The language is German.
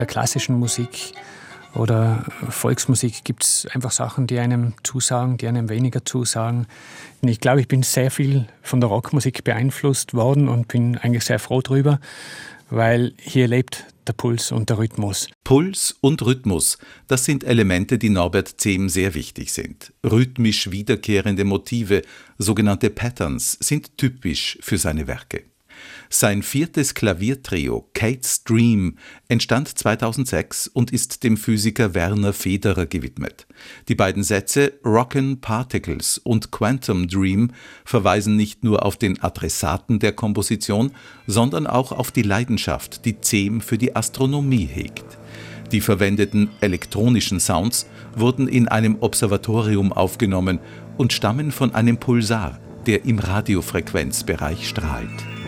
der klassischen Musik oder Volksmusik gibt es einfach Sachen, die einem zusagen, die einem weniger zusagen. Und ich glaube, ich bin sehr viel von der Rockmusik beeinflusst worden und bin eigentlich sehr froh drüber, weil hier lebt der Puls und der Rhythmus. Puls und Rhythmus, das sind Elemente, die Norbert Zehm sehr wichtig sind. Rhythmisch wiederkehrende Motive, sogenannte Patterns, sind typisch für seine Werke. Sein 4. Klaviertrio Kate's Dream entstand 2006 und ist dem Physiker Werner Federer gewidmet. Die beiden Sätze Rockin' Particles und Quantum Dream verweisen nicht nur auf den Adressaten der Komposition, sondern auch auf die Leidenschaft, die Zehm für die Astronomie hegt. Die verwendeten elektronischen Sounds wurden in einem Observatorium aufgenommen und stammen von einem Pulsar, der im Radiofrequenzbereich strahlt.